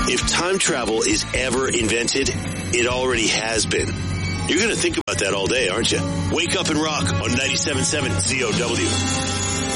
If time travel is ever invented, it already has been. You're going to think about that all day, aren't you? Wake up and rock on 97.7 COW.